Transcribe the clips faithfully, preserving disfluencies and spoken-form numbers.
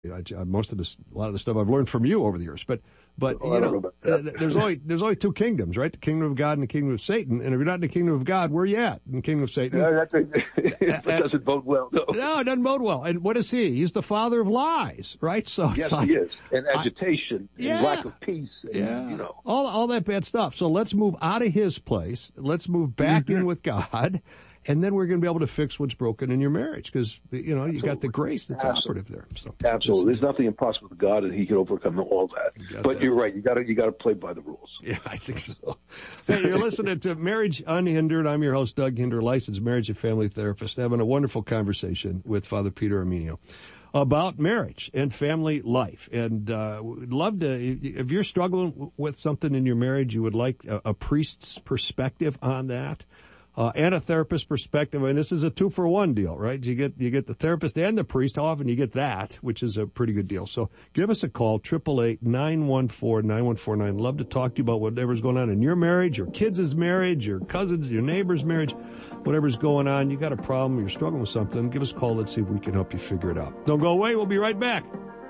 I, I, most of this, a lot of the stuff I've learned from you over the years, but, but, oh, you know, know uh, there's only, there's only two kingdoms, right? The kingdom of God and the kingdom of Satan. And if you're not in the kingdom of God, where are you at? In the kingdom of Satan? Yeah, that's a, it doesn't bode well, no. No, it doesn't bode well. And what is he? He's the father of lies, right? So yes, like, he is. And agitation, I, yeah, and lack of peace, and, yeah, you know. All, all that bad stuff. So let's move out of his place. Let's move back mm-hmm. in with God. And then we're going to be able to fix what's broken in your marriage because, you know, Absolutely. you got the grace that's Absolutely. operative there. So Absolutely. There's nothing impossible with God, and he can overcome all that. You but that. You're right. You got to you got to play by the rules. Yeah, I think so. Hey, you're listening to Marriage Unhindered. I'm your host, Doug Hinder, licensed marriage and family therapist, having a wonderful conversation with Father Peter Armenio about marriage and family life. And uh we'd love to, if you're struggling with something in your marriage, you would like a, a priest's perspective on that. Uh, and a therapist perspective. I mean, this is a two for one deal, right? You get, you get the therapist and the priest. How often you get that, which is a pretty good deal. So give us a call, eight eight eight, nine one four, nine one four nine. Love to talk to you about whatever's going on in your marriage, your kids' marriage, your cousins, your neighbor's marriage, whatever's going on. You got a problem, you're struggling with something, give us a call. Let's see if we can help you figure it out. Don't go away. We'll be right back.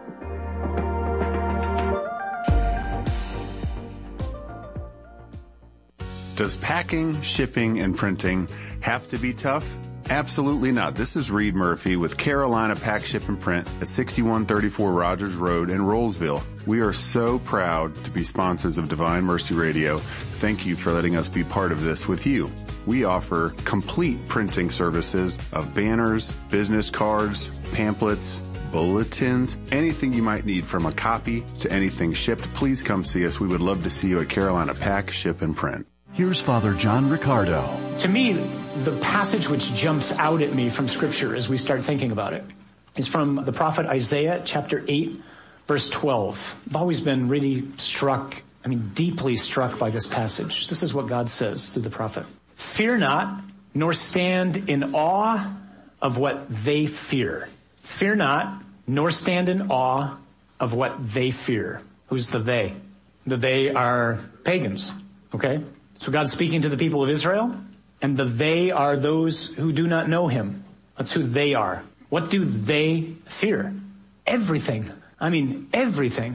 Does packing, shipping, and printing have to be tough? Absolutely not. This is Reed Murphy with Carolina Pack, Ship, and Print at sixty-one thirty-four Rogers Road in Rollsville. We are so proud to be sponsors of Divine Mercy Radio. Thank you for letting us be part of this with you. We offer complete printing services of banners, business cards, pamphlets, bulletins, anything you might need from a copy to anything shipped. Please come see us. We would love to see you at Carolina Pack, Ship, and Print. Here's Father John Riccardo. To me, the passage which jumps out at me from Scripture as we start thinking about it is from the prophet Isaiah, chapter eight, verse twelve. I've always been really struck, I mean, deeply struck by this passage. This is what God says through the prophet. Fear not, nor stand in awe of what they fear. Fear not, nor stand in awe of what they fear. Who's the they? The they are pagans, okay? So God's speaking to the people of Israel, and the they are those who do not know him. That's who they are. What do they fear? Everything. I mean, everything.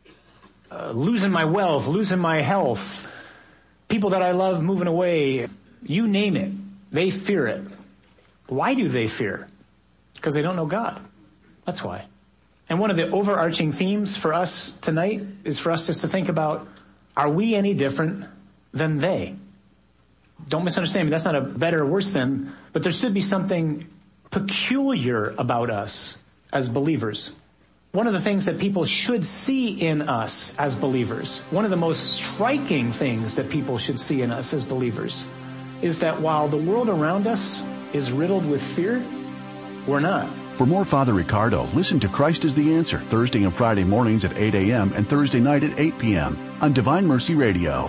Uh, losing my wealth, losing my health, people that I love moving away, you name it. They fear it. Why do they fear? Because they don't know God. That's why. And one of the overarching themes for us tonight is for us just to think about, are we any different than they? Don't misunderstand me. That's not a better or worse than, but there should be something peculiar about us as believers. One of the things that people should see in us as believers, one of the most striking things that people should see in us as believers, is that while the world around us is riddled with fear, we're not. For more Father Riccardo, listen to Christ is the Answer Thursday and Friday mornings at eight a.m. and Thursday night at eight p.m. on Divine Mercy Radio.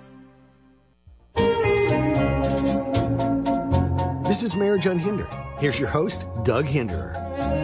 This is Marriage Unhindered. Here's your host, Doug Hinderer.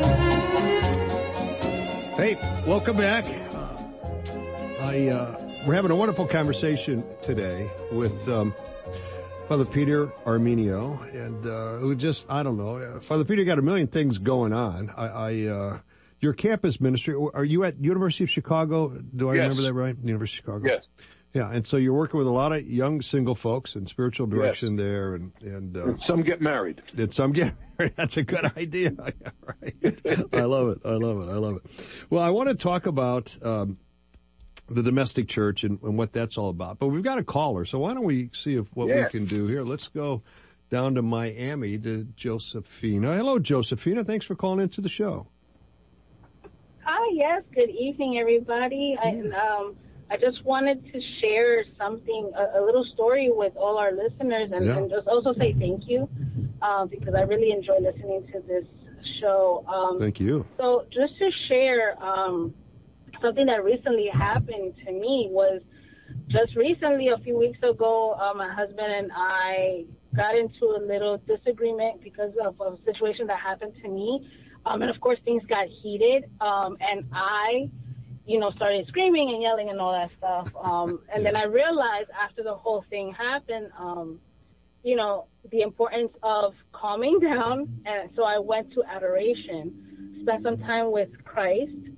Hey, welcome back. I uh, we're having a wonderful conversation today with um, Father Peter Armenio, and uh, who just I don't know, Father Peter got a million things going on. I, I uh, your campus ministry. Are you at University of Chicago? Do I yes. remember that right? University of Chicago. Yes. Yeah, and so you're working with a lot of young single folks in spiritual direction yes. there, and and, uh, and some get married. And some get married. That's a good idea. Yeah, right. I love it. I love it. I love it. Well, I want to talk about um, the domestic church and, and what that's all about. But we've got a caller, so why don't we see if what yes. we can do here? Let's go down to Miami to Josephina. Hello, Josephina. Thanks for calling into the show. Hi. Yes. Good evening, everybody. Mm. I, um, I just wanted to share something, a, a little story with all our listeners, and, yeah. and just also say thank you, uh, because I really enjoy listening to this show. Um, thank you. So just to share um, something that recently happened to me was just recently, a few weeks ago, uh, my husband and I got into a little disagreement because of a situation that happened to me. Um, and, of course, things got heated, um, and I... you know, started screaming and yelling and all that stuff. Um, and then I realized after the whole thing happened, um, you know, the importance of calming down. And so I went to adoration. spend some time with Christ